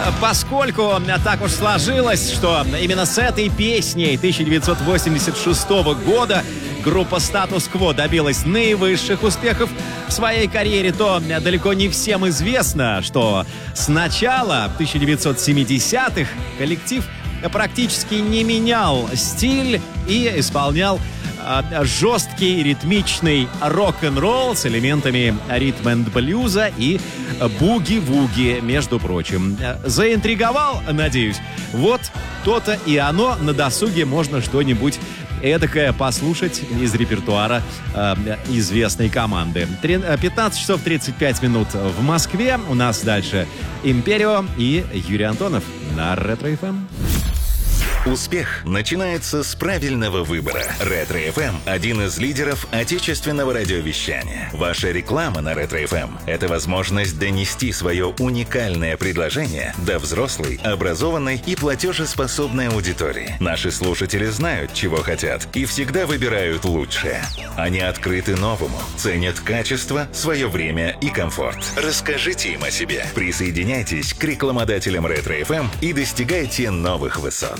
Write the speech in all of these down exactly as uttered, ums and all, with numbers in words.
поскольку так уж сложилось, что именно с этой песней тысяча девятьсот восемьдесят шестого года группа Status Quo добилась наивысших успехов в своей карьере, то далеко не всем известно, что с начала тысяча девятьсот семидесятых коллектив практически не менял стиль и исполнял э, жесткий ритмичный рок-н-ролл с элементами ритм-энд-блюза и буги-вуги, между прочим. Заинтриговал, надеюсь? Вот то-то и оно. На досуге можно что-нибудь эдакое послушать из репертуара э, известной команды. пятнадцать часов тридцать пять минут в Москве. У нас дальше Империо и Юрий Антонов на Ретро эф эм. Успех начинается с правильного выбора. Ретро эф эм – один из лидеров отечественного радиовещания. Ваша реклама на Ретро эф эм – это возможность донести свое уникальное предложение до взрослой, образованной и платежеспособной аудитории. Наши слушатели знают, чего хотят, и всегда выбирают лучшее. Они открыты новому, ценят качество, свое время и комфорт. Расскажите им о себе. Присоединяйтесь к рекламодателям Ретро эф эм и достигайте новых высот.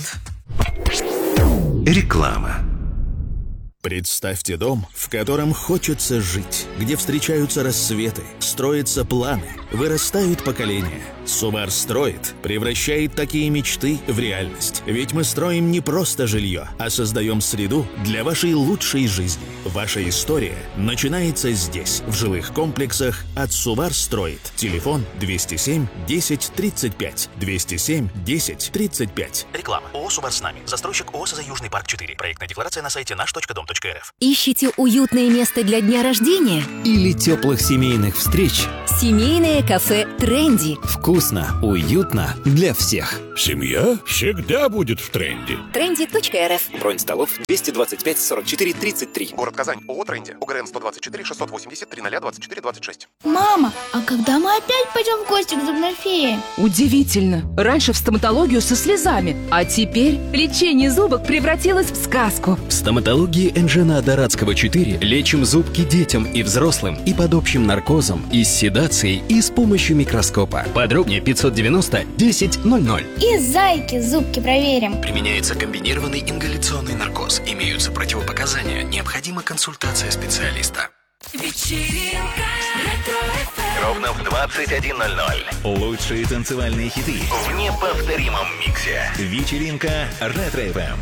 Реклама. Представьте дом, в котором хочется жить, где встречаются рассветы, строятся планы, вырастают поколения. Сувар строит, превращает такие мечты в реальность. Ведь мы строим не просто жилье, а создаем среду для вашей лучшей жизни. Ваша история начинается здесь, в жилых комплексах от Сувар строит. Телефон двести семь десять тридцать пять. двести семь десять тридцать пять. Реклама. ООО «Сувар с нами». Застройщик ООО «СОЗА Южный парк четыре». Проектная декларация на сайте наш точка дом точка эр эф. Ищите уютное место для дня рождения? Или теплых семейных встреч? Семейное кафе «Тренди». Вкусно, уютно для всех. Семья всегда будет в тренде. тренди точка эр эф. Бронь столов двести двадцать пять сорок четыре тридцать три. Город Казань. ООО «Тренди». УГРН сто двадцать четыре шестьсот восемьдесят три ноль двадцать четыре двадцать шесть. Мама, а когда мы опять пойдем в гости к зубной фее? Удивительно. Раньше в стоматологию со слезами, а теперь лечение зубок превратилось в сказку. В стоматологии Энжена Дорадского четыре лечим зубки детям и взрослым и под общим наркозом, и с седацией, и с помощью микроскопа. Подробнее пятьсот девяносто десять ноль ноль. И зайки зубки проверим. Применяется комбинированный ингаляционный наркоз. Имеются противопоказания. Необходима консультация специалиста. Вечеринка ровно в двадцать один ноль ноль. Лучшие танцевальные хиты в неповторимом миксе. Вечеринка Ретро эф эм.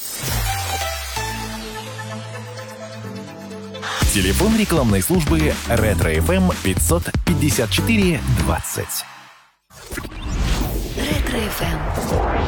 Телефон рекламной службы Ретро эф эм пятьсот пятьдесят четыре двадцать. Ретро эф эм.